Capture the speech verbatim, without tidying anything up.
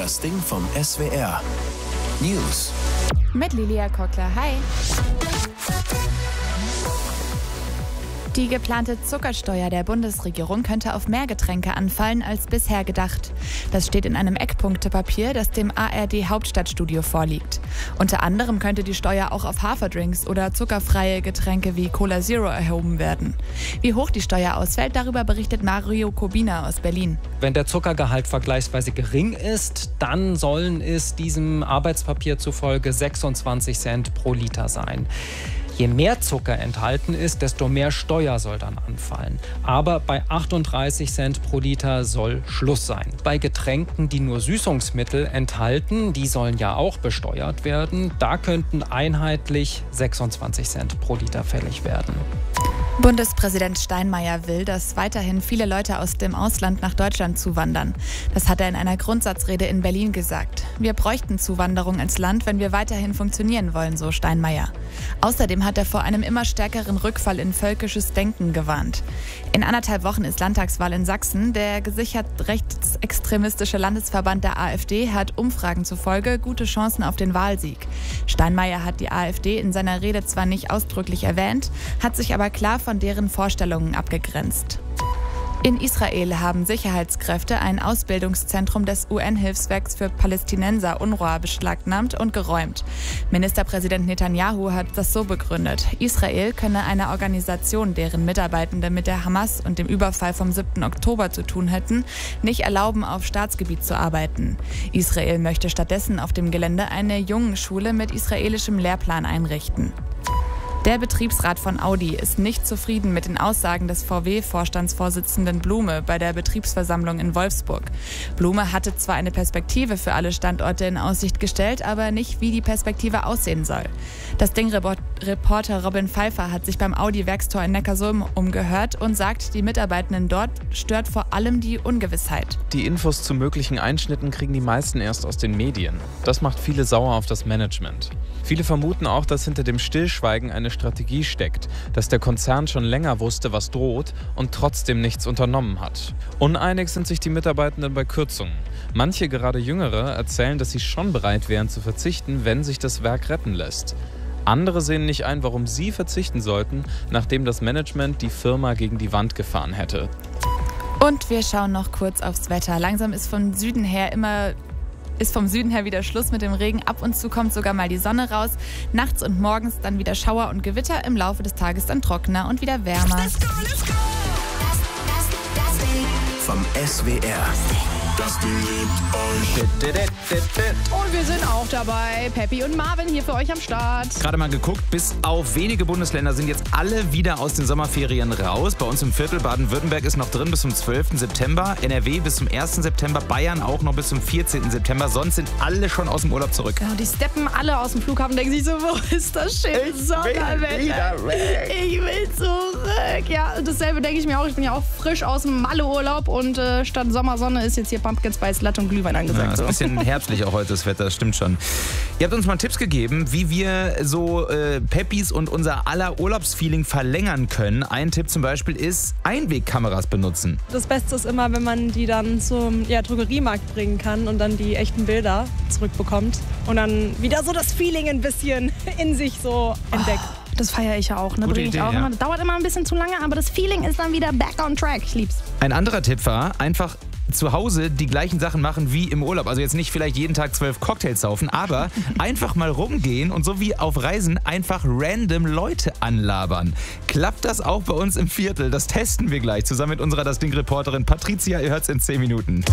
Das Ding vom S W R. News. Mit Lilia Kockler. Hi. Die geplante Zuckersteuer der Bundesregierung könnte auf mehr Getränke anfallen als bisher gedacht. Das steht in einem Eckpunktepapier, das dem A R D-Hauptstadtstudio vorliegt. Unter anderem könnte die Steuer auch auf Haferdrinks oder zuckerfreie Getränke wie Cola Zero erhoben werden. Wie hoch die Steuer ausfällt, darüber berichtet Mario Kobina aus Berlin. Wenn der Zuckergehalt vergleichsweise gering ist, dann sollen es diesem Arbeitspapier zufolge sechsundzwanzig Cent pro Liter sein. Je mehr Zucker enthalten ist, desto mehr Steuer soll dann anfallen. Aber bei achtunddreißig Cent pro Liter soll Schluss sein. Bei Getränken, die nur Süßungsmittel enthalten, die sollen ja auch besteuert werden, da könnten einheitlich sechsundzwanzig Cent pro Liter fällig werden. Bundespräsident Steinmeier will, dass weiterhin viele Leute aus dem Ausland nach Deutschland zuwandern. Das hat er in einer Grundsatzrede in Berlin gesagt. Wir bräuchten Zuwanderung ins Land, wenn wir weiterhin funktionieren wollen, so Steinmeier. Außerdem hat er vor einem immer stärkeren Rückfall in völkisches Denken gewarnt. In anderthalb Wochen ist Landtagswahl in Sachsen. Der gesichert rechtsextremistische Landesverband der AfD hat Umfragen zufolge gute Chancen auf den Wahlsieg. Steinmeier hat die AfD in seiner Rede zwar nicht ausdrücklich erwähnt, hat sich aber klar von deren Vorstellungen abgegrenzt. In Israel haben Sicherheitskräfte ein Ausbildungszentrum des U N-Hilfswerks für Palästinenser UNRWA beschlagnahmt und geräumt. Ministerpräsident Netanyahu hat das so begründet: Israel könne einer Organisation, deren Mitarbeitende mit der Hamas und dem Überfall vom siebten Oktober zu tun hätten, nicht erlauben, auf Staatsgebiet zu arbeiten. Israel möchte stattdessen auf dem Gelände eine Jungenschule mit israelischem Lehrplan einrichten. Der Betriebsrat von Audi ist nicht zufrieden mit den Aussagen des V W-Vorstandsvorsitzenden Blume bei der Betriebsversammlung in Wolfsburg. Blume hatte zwar eine Perspektive für alle Standorte in Aussicht gestellt, aber nicht, wie die Perspektive aussehen soll. Das Ding-Reporter Robin Pfeiffer hat sich beim Audi-Werkstor in Neckarsulm umgehört und sagt, die Mitarbeitenden dort stört vor allem die Ungewissheit. Die Infos zu möglichen Einschnitten kriegen die meisten erst aus den Medien. Das macht viele sauer auf das Management. Viele vermuten auch, dass hinter dem Stillschweigen eine Strategie steckt, dass der Konzern schon länger wusste, was droht und trotzdem nichts unternommen hat. Uneinig sind sich die Mitarbeitenden bei Kürzungen. Manche, gerade Jüngere, erzählen, dass sie schon bereit wären zu verzichten, wenn sich das Werk retten lässt. Andere sehen nicht ein, warum sie verzichten sollten, nachdem das Management die Firma gegen die Wand gefahren hätte. Und wir schauen noch kurz aufs Wetter. Langsam ist vom Süden her immer... Ist vom Süden her wieder Schluss mit dem Regen. Ab und zu kommt sogar mal die Sonne raus. Nachts und morgens dann wieder Schauer und Gewitter. Im Laufe des Tages dann trockener und wieder wärmer. Let's go, let's go. Das, das, das Ding vom S W R. Das Ding liebt euch. Und wir sind auch dabei. Peppi und Marvin hier für euch am Start. Gerade mal geguckt, bis auf wenige Bundesländer sind jetzt alle wieder aus den Sommerferien raus. Bei uns im Viertel Baden-Württemberg ist noch drin bis zum zwölften September. N R W bis zum ersten September. Bayern auch noch bis zum vierzehnten September. Sonst sind alle schon aus dem Urlaub zurück. Genau, die steppen alle aus dem Flughafen und denken sich so, wo ist das schöne Sommerwetter? Ich will zurück. Ja, dasselbe denke ich mir auch. Ich bin ja auch frisch aus dem Malle-Urlaub und äh, statt Sommersonne ist jetzt hier Pumpkin Spice Latte und Glühwein angesagt. Ja, ist ein bisschen herbstlich auch heute das Wetter, das stimmt schon. Ihr habt uns mal Tipps gegeben, wie wir so äh, Peppis und unser aller Urlaubsfeeling verlängern können. Ein Tipp zum Beispiel ist, Einwegkameras benutzen. Das Beste ist immer, wenn man die dann zum ja, Drogeriemarkt bringen kann und dann die echten Bilder zurückbekommt und dann wieder so das Feeling ein bisschen in sich so entdeckt. Oh, das feiere ich ja auch. Ne? Gute Bring ich Idee, auch ja. immer. Das dauert immer ein bisschen zu lange, aber das Feeling ist dann wieder back on track. Ich lieb's. Ein anderer Tipp war, einfach zu Hause die gleichen Sachen machen wie im Urlaub. Also jetzt nicht vielleicht jeden Tag zwölf Cocktails saufen, aber einfach mal rumgehen und so wie auf Reisen einfach random Leute anlabern. Klappt das auch bei uns im Viertel? Das testen wir gleich zusammen mit unserer Das Ding-Reporterin Patricia. Ihr hört's in zehn Minuten.